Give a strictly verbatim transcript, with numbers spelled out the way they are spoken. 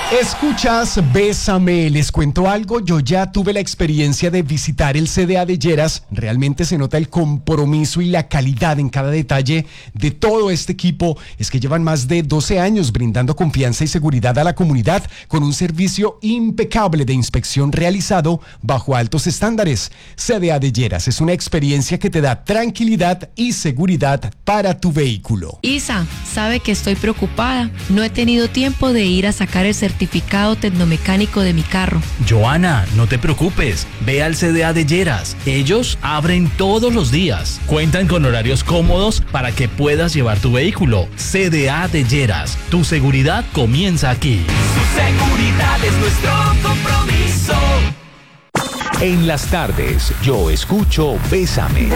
Escuchas Bésame, les cuento algo, yo ya tuve la experiencia de visitar el C D A de Lleras, realmente se nota el compromiso y la calidad en cada detalle de todo este equipo, es que llevan más de doce años brindando confianza y seguridad a la comunidad con un servicio impecable de inspección realizado bajo altos estándares. C D A de Lleras es una experiencia que te da tranquilidad y seguridad para tu vehículo. Isa, sabe que estoy preocupada, no he tenido tiempo de ir a sacar el certificado certificado tecnomecánico de mi carro. Joana, no te preocupes, ve al C D A de Lleras. Ellos abren todos los días. Cuentan con horarios cómodos para que puedas llevar tu vehículo. C D A de Lleras, tu seguridad comienza aquí. Su seguridad es nuestro compromiso. En las tardes, yo escucho Bésame.